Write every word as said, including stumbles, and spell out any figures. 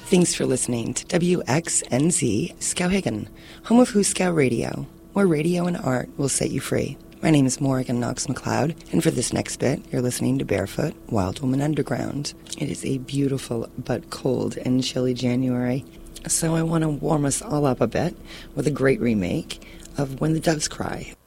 Thanks for listening to W X N Z Skowhegan, home of Huskow Radio, where radio and art will set you free. My name is Morgan Knox McLeod, and for this next bit, you're listening to Barefoot, Wild Woman Underground. It is a beautiful but cold and chilly January, so I want to warm us all up a bit with a great remake of When the Doves Cry